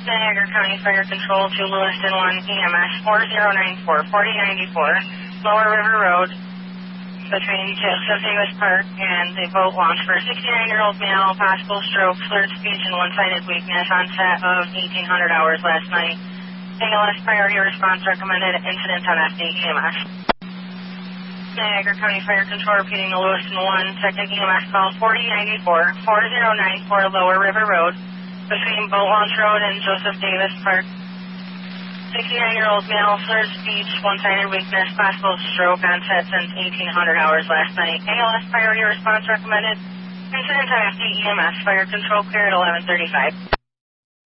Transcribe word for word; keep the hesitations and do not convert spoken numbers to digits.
Niagara County Fire Control to Lewiston one E M S four zero nine four, forty ninety-four, Lower River Road, between Joseph Davis Park and the boat launch for a sixty-nine-year-old male, possible stroke, slurred speech, and one-sided weakness, onset of eighteen hundred hours last night. A L S priority response recommended, incident on F D E M S. Niagara County Fire Control repeating the Lewiston one, second E M S call forty ninety-four, four zero nine four, Lower River Road, between Boat Launch Road and Joseph Davis Park. sixty-nine-year-old male, slurred speech, one-sided weakness, possible stroke, onset since eighteen hundred hours last night. A L S priority response recommended. Incident on F D E M S. Fire control clear at eleven thirty-five.